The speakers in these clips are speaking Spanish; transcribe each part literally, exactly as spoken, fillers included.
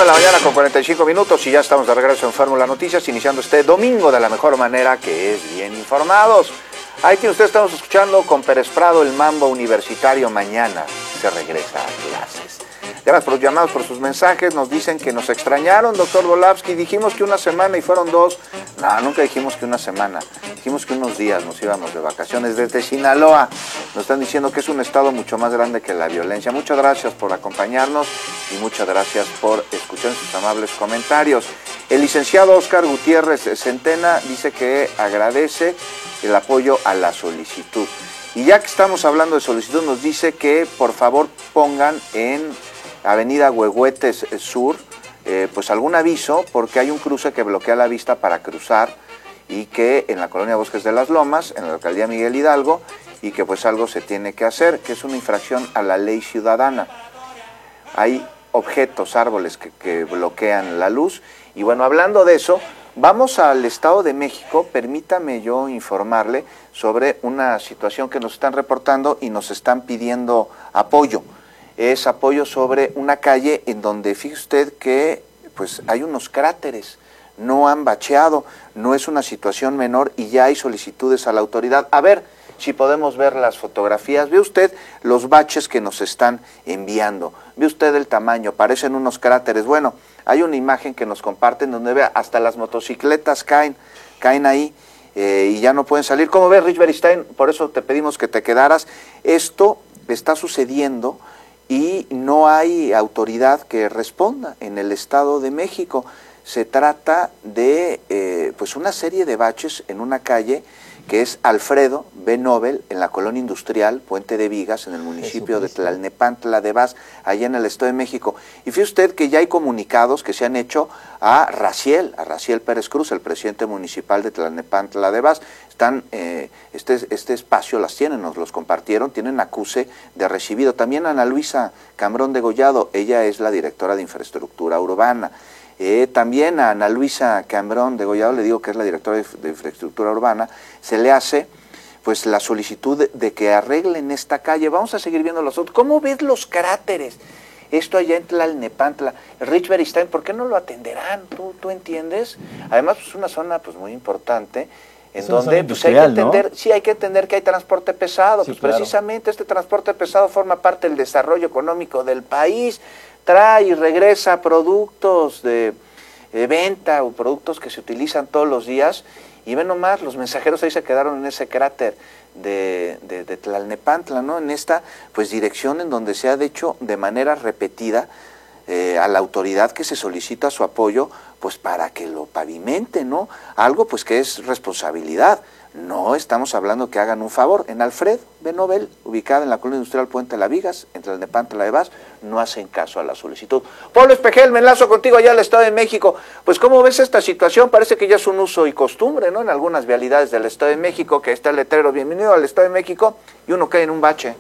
la mañana con cuarenta y cinco minutos y ya estamos de regreso en Fórmula Noticias, iniciando este domingo de la mejor manera, que es bien informados. Ahí tiene usted, estamos escuchando con Pérez Prado el Mambo Universitario. Mañana se regresa a clases. Gracias por los llamados, por sus mensajes. Nos dicen que nos extrañaron, doctor Volavsky. Dijimos que una semana y fueron dos. No, nunca dijimos que una semana. Dijimos que unos días nos íbamos de vacaciones. Desde Sinaloa nos están diciendo que es un estado mucho más grande que la violencia. Muchas gracias por acompañarnos y muchas gracias por escuchar sus amables comentarios. El licenciado Oscar Gutiérrez Centena dice que agradece el apoyo a la solicitud. Y ya que estamos hablando de solicitud, nos dice que por favor pongan en Avenida Huehuetes Sur, eh, pues algún aviso, porque hay un cruce que bloquea la vista para cruzar y que en la colonia Bosques de las Lomas, en la alcaldía Miguel Hidalgo, y que pues algo se tiene que hacer, que es una infracción a la ley ciudadana. Hay objetos, árboles que, que bloquean la luz. Y bueno, hablando de eso, vamos al Estado de México. Permítame yo informarle sobre una situación que nos están reportando y nos están pidiendo apoyo. Es apoyo sobre una calle en donde, fíjese usted que pues hay unos cráteres, no han bacheado, no es una situación menor y ya hay solicitudes a la autoridad. A ver si podemos ver las fotografías. Ve usted los baches que nos están enviando, ve usted el tamaño, parecen unos cráteres. Bueno, hay una imagen que nos comparten donde vea hasta las motocicletas caen, caen ahí eh, y ya no pueden salir. ¿Cómo ves, Rich Beristain? Por eso te pedimos que te quedaras. Esto está sucediendo y no hay autoridad que responda en el Estado de México. Se trata de eh, pues una serie de baches en una calle que es Alfredo B. Nobel, en la colonia industrial Puente de Vigas, en el municipio de Tlalnepantla de Vaz, allá en el Estado de México. Y fíjese usted que ya hay comunicados que se han hecho a Raciel, a Raciel Pérez Cruz, el presidente municipal de Tlalnepantla de Vaz. Están, eh, este, este espacio las tienen, nos los compartieron, tienen acuse de recibido. También Ana Luisa Cambrón Degollado, ella es la directora de infraestructura urbana. Eh, también a Ana Luisa Cambrón Degollado, le digo que es la directora de, de infraestructura urbana, se le hace pues la solicitud de, de que arreglen esta calle. Vamos a seguir viendo los otros. ¿Cómo ves los cráteres? Esto allá en Tlalnepantla. Rich Beristain, ¿por qué no lo atenderán? ¿Tú, tú entiendes? Además, es pues, una zona pues muy importante en es donde pues, hay que entender, ¿no? Sí, hay que entender que hay transporte pesado. Sí, pues claro. Precisamente este transporte pesado forma parte del desarrollo económico del país. Trae y regresa productos de, de venta o productos que se utilizan todos los días, y ven nomás, los mensajeros ahí se quedaron en ese cráter de, de, de Tlalnepantla, ¿no? En esta pues dirección en donde se ha hecho de manera repetida eh, a la autoridad que se solicita su apoyo, pues para que lo pavimente, ¿no? Algo pues que es responsabilidad. No estamos hablando que hagan un favor. En Alfredo B. Nobel, ubicada en la colonia industrial Puente de las Vigas, entre el Nepantla de Vaz, no hacen caso a la solicitud. Pablo Espejel, me enlazo contigo allá al Estado de México. Pues, ¿cómo ves esta situación? Parece que ya es un uso y costumbre, ¿no? En algunas vialidades del Estado de México, que está el letrero "Bienvenido al Estado de México", y uno cae en un bache.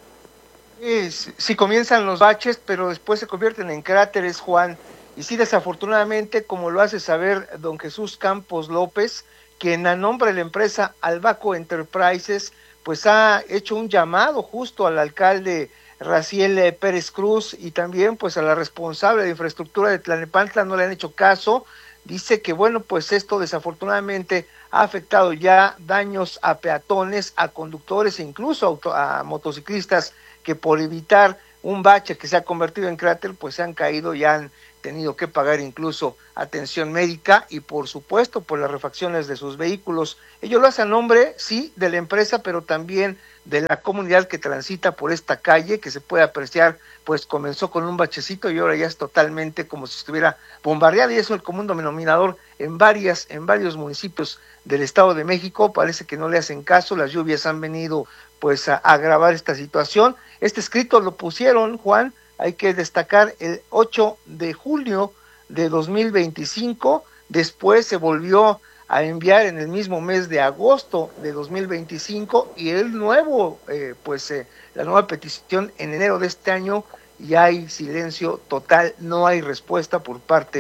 Sí, sí comienzan los baches, pero después se convierten en cráteres, Juan. Y sí, desafortunadamente, como lo hace saber don Jesús Campos López, quien a nombre de la empresa Albaco Enterprises, pues ha hecho un llamado justo al alcalde Raciel Pérez Cruz y también pues a la responsable de infraestructura de Tlalnepantla, no le han hecho caso. Dice que bueno, pues esto desafortunadamente ha afectado ya daños a peatones, a conductores e incluso a, auto, a motociclistas que por evitar un bache que se ha convertido en cráter, pues se han caído y han tenido que pagar incluso atención médica y por supuesto por las refacciones de sus vehículos. Ellos lo hacen a nombre, sí, de la empresa, pero también de la comunidad que transita por esta calle, que se puede apreciar, pues comenzó con un bachecito y ahora ya es totalmente como si estuviera bombardeada, y eso es el común denominador en varias, en varios municipios del Estado de México. Parece que no le hacen caso, las lluvias han venido pues a, a agravar esta situación. Este escrito lo pusieron, Juan, hay que destacar, el ocho de julio de dos mil veinticinco, después se volvió a enviar en el mismo mes de agosto de dos mil veinticinco, y el nuevo, eh, pues eh, la nueva petición en enero de este año, y hay silencio total, no hay respuesta por parte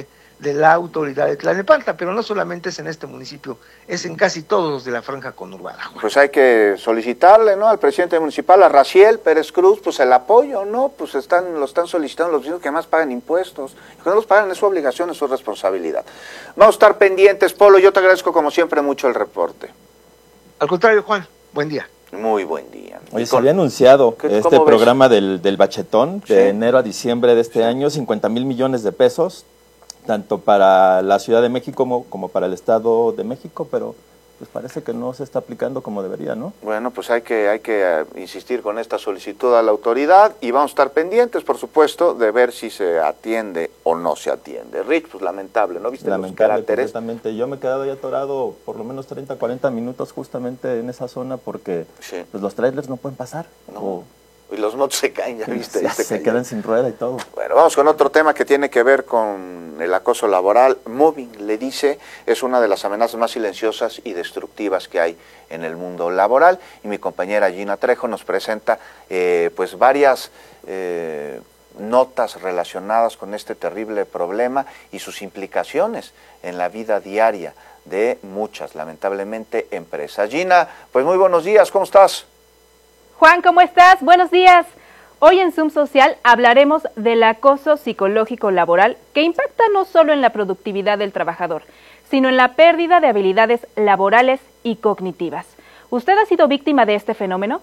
de la autoridad de Tlalnepantla, pero no solamente es en este municipio, es en casi todos los de la franja conurbana, Juan. Pues hay que solicitarle, ¿no?, al presidente municipal, a Raciel Pérez Cruz, pues el apoyo, ¿no? Pues están, lo están solicitando los vecinos que más pagan impuestos. Y cuando los pagan es su obligación, es su responsabilidad. Vamos a estar pendientes, Polo, yo te agradezco como siempre mucho el reporte. Al contrario, Juan, buen día. Muy buen día. Oye, se había anunciado este programa del, del bachetón de sí. enero a diciembre de este sí. año, cincuenta mil millones de pesos, tanto para la Ciudad de México como, como para el Estado de México, pero pues parece que no se está aplicando como debería, ¿no? Bueno, pues hay que, hay que uh, insistir con esta solicitud a la autoridad y vamos a estar pendientes, por supuesto, de ver si se atiende o no se atiende. Rich, pues lamentable, ¿no? ¿Viste lamentable, los caracteres? Completamente. Yo me he quedado ya atorado por lo menos treinta, cuarenta minutos justamente en esa zona porque sí. pues, los trailers no pueden pasar. No. O, y los motos se caen, ya viste. Ya se, se quedan sin rueda y todo. Bueno, vamos con otro tema que tiene que ver con el acoso laboral. Moving, le dice, es una de las amenazas más silenciosas y destructivas que hay en el mundo laboral. Y mi compañera Gina Trejo nos presenta eh, pues varias eh, notas relacionadas con este terrible problema y sus implicaciones en la vida diaria de muchas, lamentablemente, empresas. Gina, pues muy buenos días, ¿cómo estás? Juan, ¿cómo estás? Buenos días. Hoy en Zoom Social hablaremos del acoso psicológico laboral que impacta no solo en la productividad del trabajador, sino en la pérdida de habilidades laborales y cognitivas. ¿Usted ha sido víctima de este fenómeno?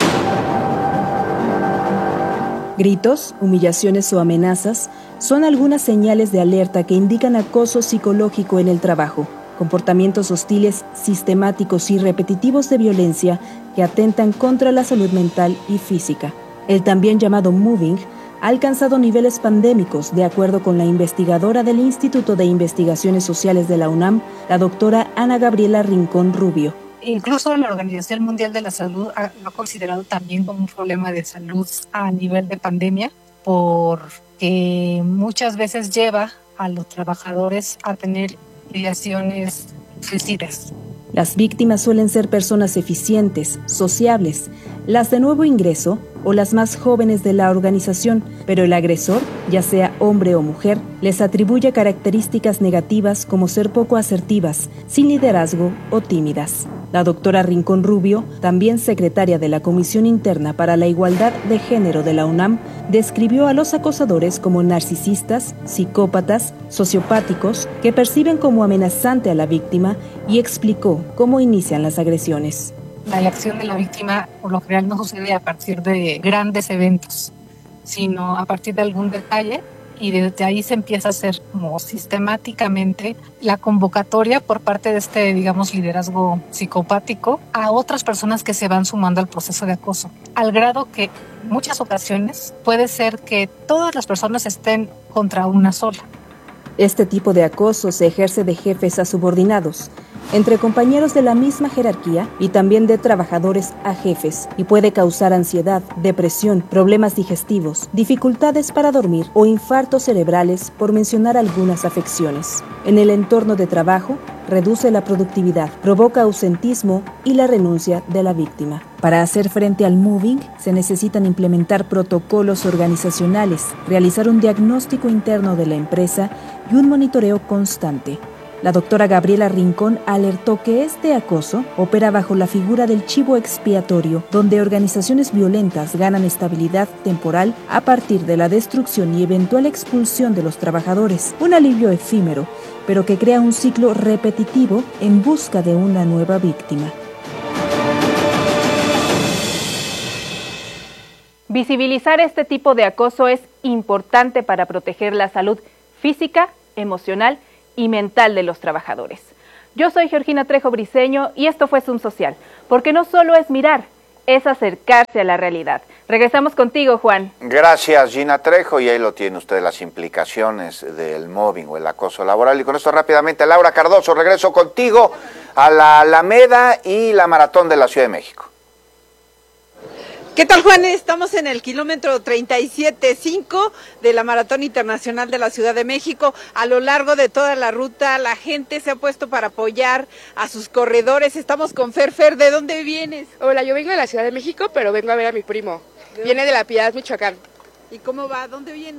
Gritos, humillaciones o amenazas son algunas señales de alerta que indican acoso psicológico en el trabajo. Comportamientos hostiles, sistemáticos y repetitivos de violencia que atentan contra la salud mental y física. El también llamado moving ha alcanzado niveles pandémicos, de acuerdo con la investigadora del Instituto de Investigaciones Sociales de la UNAM, la doctora Ana Gabriela Rincón Rubio. Incluso la Organización Mundial de la Salud ha, lo ha considerado también como un problema de salud a nivel de pandemia, porque muchas veces lleva a los trabajadores a tener ideaciones suicidas. Las víctimas suelen ser personas eficientes, sociables, las de nuevo ingreso o las más jóvenes de la organización, pero el agresor, ya sea hombre o mujer, les atribuye características negativas como ser poco asertivas, sin liderazgo o tímidas. La doctora Rincón Rubio, también secretaria de la Comisión Interna para la Igualdad de Género de la UNAM, describió a los acosadores como narcisistas, psicópatas, sociopáticos, que perciben como amenazante a la víctima y explicó cómo inician las agresiones. La reacción de la víctima por lo general no sucede a partir de grandes eventos, sino a partir de algún detalle, y desde ahí se empieza a hacer como sistemáticamente la convocatoria por parte de este, digamos, liderazgo psicopático a otras personas que se van sumando al proceso de acoso, al grado que en muchas ocasiones puede ser que todas las personas estén contra una sola. Este tipo de acoso se ejerce de jefes a subordinados, entre compañeros de la misma jerarquía y también de trabajadores a jefes, y puede causar ansiedad, depresión, problemas digestivos, dificultades para dormir o infartos cerebrales, por mencionar algunas afecciones. En el entorno de trabajo, reduce la productividad, provoca ausentismo y la renuncia de la víctima. Para hacer frente al moving, se necesitan implementar protocolos organizacionales, realizar un diagnóstico interno de la empresa y un monitoreo constante. La doctora Gabriela Rincón alertó que este acoso opera bajo la figura del chivo expiatorio, donde organizaciones violentas ganan estabilidad temporal a partir de la destrucción y eventual expulsión de los trabajadores, un alivio efímero, pero que crea un ciclo repetitivo en busca de una nueva víctima. Visibilizar este tipo de acoso es importante para proteger la salud física, emocional y mental de los trabajadores. Yo soy Georgina Trejo Briceño y esto fue Zoom Social, porque no solo es mirar, es acercarse a la realidad. Regresamos contigo, Juan. Gracias, Gina Trejo, y ahí lo tiene usted, las implicaciones del mobbing o el acoso laboral. Y con esto rápidamente, Laura Cardoso, regreso contigo a la Alameda y la Maratón de la Ciudad de México. ¿Qué tal, Juan? Estamos en el kilómetro treinta y siete punto cinco de la Maratón Internacional de la Ciudad de México. A lo largo de toda la ruta, la gente se ha puesto para apoyar a sus corredores. Estamos con Fer. Fer, ¿de dónde vienes? Hola, yo vengo de la Ciudad de México, pero vengo a ver a mi primo. Viene de La Piedad, Michoacán. ¿Y cómo va? ¿Dónde viene?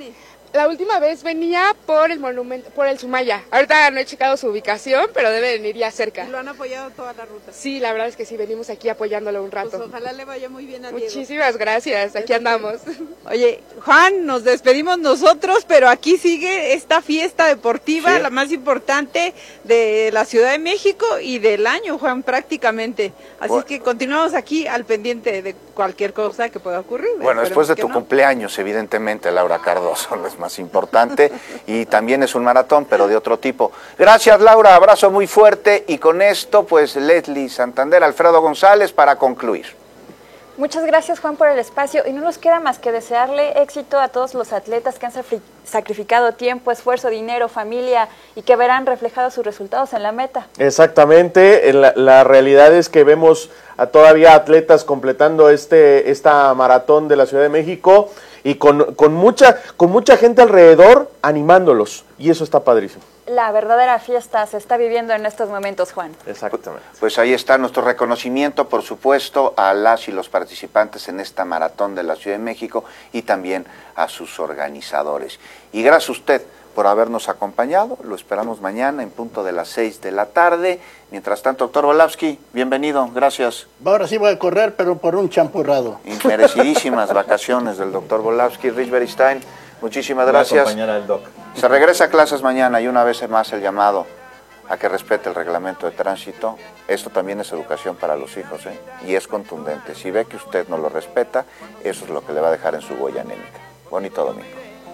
La última vez venía por el monumento, por el Sumaya. Ahorita no he checado su ubicación, pero debe venir ya cerca. ¿Lo han apoyado toda la ruta? Sí, la verdad es que sí, venimos aquí apoyándolo un rato. Pues ojalá le vaya muy bien a Diego. Muchísimas gracias, aquí andamos. Oye, Juan, nos despedimos nosotros, pero aquí sigue esta fiesta deportiva, sí, la más importante de la Ciudad de México y del año, Juan, prácticamente. Así bueno, es que continuamos aquí al pendiente de cualquier cosa que pueda ocurrir. Bueno, después de tu no. cumpleaños, evidentemente, Laura Cardoso no es más importante y también es un maratón, pero de otro tipo. Gracias, Laura, abrazo muy fuerte y con esto, pues, Leslie Santander, Alfredo González, para concluir. Muchas gracias, Juan, por el espacio y no nos queda más que desearle éxito a todos los atletas que han sacrificado tiempo, esfuerzo, dinero, familia y que verán reflejados sus resultados en la meta. Exactamente, la, la realidad es que vemos a todavía atletas completando este esta maratón de la Ciudad de México y con, con, mucha, con mucha gente alrededor animándolos y eso está padrísimo. La verdadera fiesta se está viviendo en estos momentos, Juan. Exactamente. Pues ahí está nuestro reconocimiento, por supuesto, a las y los participantes en esta maratón de la Ciudad de México y también a sus organizadores. Y gracias a usted por habernos acompañado. Lo esperamos mañana en punto de las seis de la tarde. Mientras tanto, doctor Volavsky, bienvenido, gracias. Ahora sí voy a correr, pero por un champurrado. Merecidísimas vacaciones del doctor Volavsky. Rich Beristain, muchísimas gracias. Voy a acompañar al doc. Se regresa a clases mañana y una vez más el llamado a que respete el reglamento de tránsito. Esto también es educación para los hijos, ¿eh? Y es contundente. Si ve que usted no lo respeta, eso es lo que le va a dejar en su huella anémica. Bonito domingo.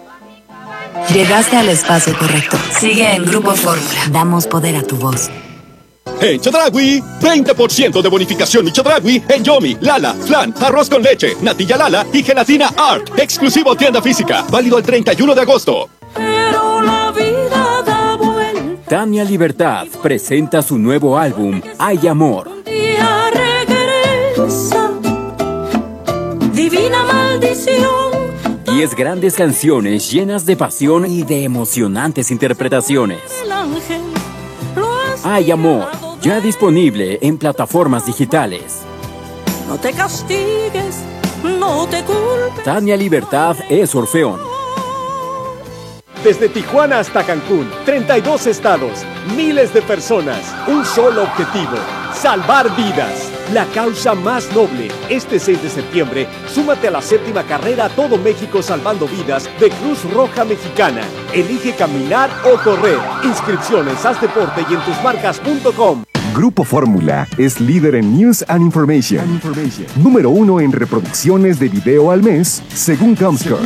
Llegaste al espacio correcto. Sigue en Grupo Fórmula. Damos poder a tu voz. En Chedraui, treinta por ciento de bonificación y Chedraui en Yomi, Lala, Flan, arroz con leche, natilla Lala y gelatina Art. Exclusivo tienda física. Válido el treinta y uno de agosto. Pero la vida da vuelta. Tania Libertad presenta su nuevo álbum, Hay Amor. Día regresa, divina maldición. Diez grandes canciones llenas de pasión y de emocionantes interpretaciones. El ángel Hay Amor, ya disponible en plataformas digitales. No te castigues, no te culpes. Tania Libertad es Orfeón. Desde Tijuana hasta Cancún, treinta y dos estados, miles de personas, un solo objetivo, salvar vidas. La causa más noble. Este seis de septiembre, súmate a la séptima carrera Todo México Salvando Vidas de Cruz Roja Mexicana. Elige caminar o correr. Inscripción en sas deporte y en tus marcas punto com. Grupo Fórmula es líder en News and Information. And Information. Número uno en reproducciones de video al mes, según Comscore.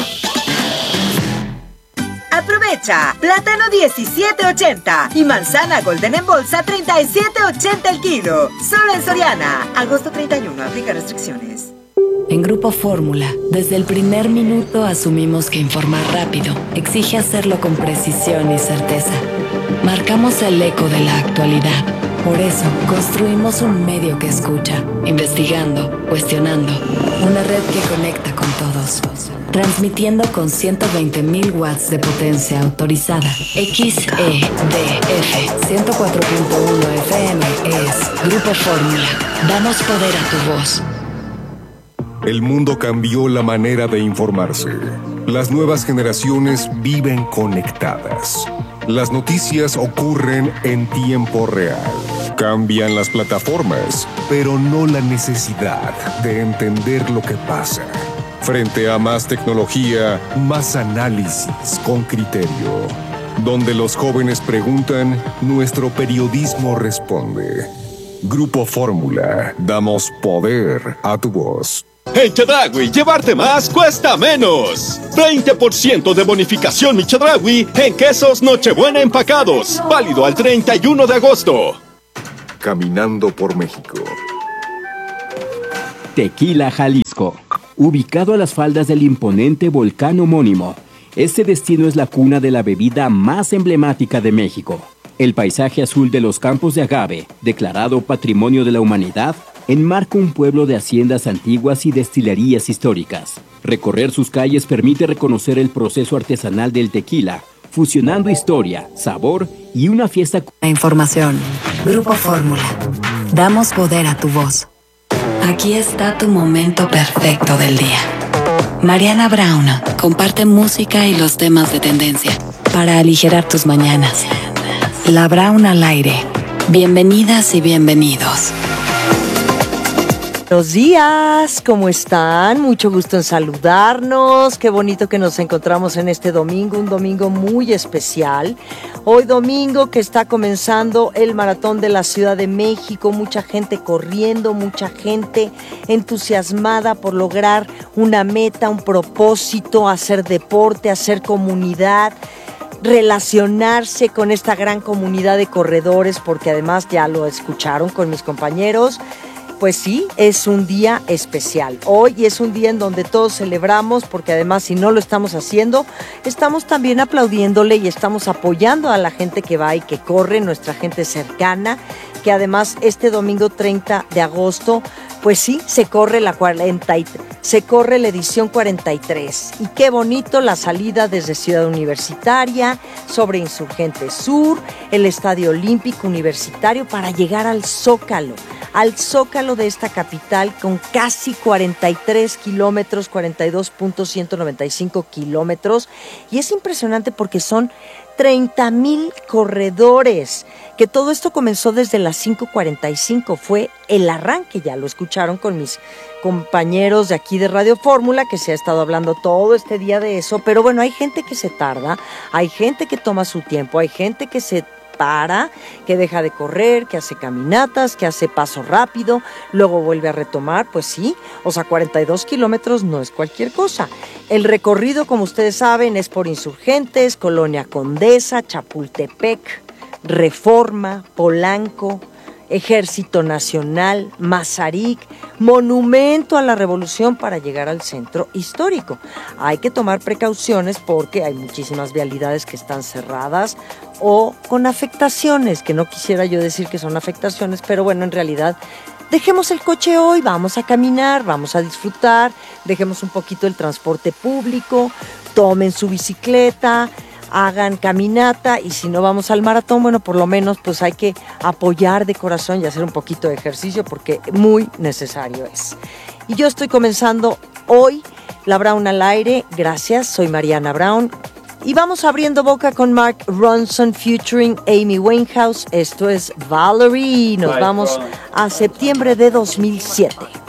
Aprovecha, plátano diecisiete ochenta y manzana golden en bolsa treinta y siete ochenta el kilo. Solo en Soriana. Agosto treinta y uno, aplica restricciones. En Grupo Fórmula, desde el primer minuto asumimos que informar rápido exige hacerlo con precisión y certeza. Marcamos el eco de la actualidad. Por eso, construimos un medio que escucha, investigando, cuestionando, una red que conecta con todos. Transmitiendo con ciento veinte mil watts de potencia autorizada. X E D F ciento cuatro punto uno F M es Grupo Fórmula. Damos poder a tu voz. El mundo cambió la manera de informarse. Las nuevas generaciones viven conectadas. Las noticias ocurren en tiempo real. Cambian las plataformas, pero no la necesidad de entender lo que pasa. Frente a más tecnología, más análisis con criterio. Donde los jóvenes preguntan, nuestro periodismo responde. Grupo Fórmula, damos poder a tu voz. En Chedraui, llevarte más cuesta menos. veinte por ciento de bonificación mi Chedraui en quesos Nochebuena empacados. Válido al treinta y uno de agosto. Caminando por México. Tequila Jalisco. Ubicado a las faldas del imponente volcán homónimo, este destino es la cuna de la bebida más emblemática de México. El paisaje azul de los campos de agave, declarado Patrimonio de la Humanidad, enmarca un pueblo de haciendas antiguas y destilerías históricas. Recorrer sus calles permite reconocer el proceso artesanal del tequila, fusionando historia, sabor y una fiesta. La información. Grupo Fórmula. Damos poder a tu voz. Aquí está tu momento perfecto del día. Mariana Brown comparte música y los temas de tendencia para aligerar tus mañanas. La Brown al aire. Bienvenidas y bienvenidos. Buenos días, ¿cómo están? Mucho gusto en saludarnos. Qué bonito que nos encontramos en este domingo, un domingo muy especial. Hoy domingo que está comenzando el Maratón de la Ciudad de México, mucha gente corriendo, mucha gente entusiasmada por lograr una meta, un propósito, hacer deporte, hacer comunidad, relacionarse con esta gran comunidad de corredores, porque además ya lo escucharon con mis compañeros. Pues sí, es un día especial. Hoy es un día en donde todos celebramos, porque además si no lo estamos haciendo, estamos también aplaudiéndole y estamos apoyando a la gente que va y que corre, nuestra gente cercana, que además este domingo treinta de agosto, pues sí, se corre la cuarenta, se corre la edición cuarenta y tres. Y qué bonito la salida desde Ciudad Universitaria, sobre Insurgente Sur, el Estadio Olímpico Universitario, para llegar al Zócalo, al Zócalo de esta capital con casi cuarenta y tres kilómetros, cuarenta y dos punto ciento noventa y cinco kilómetros. Y es impresionante porque son treinta mil corredores, que todo esto comenzó desde las cinco cuarenta y cinco, fue el arranque, ya lo escucharon con mis compañeros de aquí de Radio Fórmula, que se ha estado hablando todo este día de eso, pero bueno, hay gente que se tarda, hay gente que toma su tiempo, hay gente que se para, que deja de correr, que hace caminatas, que hace paso rápido, luego vuelve a retomar, pues sí, o sea, cuarenta y dos kilómetros no es cualquier cosa. El recorrido, como ustedes saben, es por Insurgentes, Colonia Condesa, Chapultepec, Reforma, Polanco, Ejército Nacional, Mazarik, Monumento a la Revolución para llegar al centro histórico. Hay que tomar precauciones porque hay muchísimas vialidades que están cerradas o con afectaciones, que no quisiera yo decir que son afectaciones, pero bueno, en realidad dejemos el coche hoy, vamos a caminar, vamos a disfrutar, dejemos un poquito el transporte público, tomen su bicicleta, hagan caminata, y si no vamos al maratón, bueno, por lo menos pues hay que apoyar de corazón y hacer un poquito de ejercicio porque muy necesario es. Y yo estoy comenzando hoy La Brown al aire, gracias, soy Mariana Brown. Y vamos abriendo boca con Mark Ronson featuring Amy Winehouse. Esto es Valerie. Nos vamos a septiembre de dos mil siete.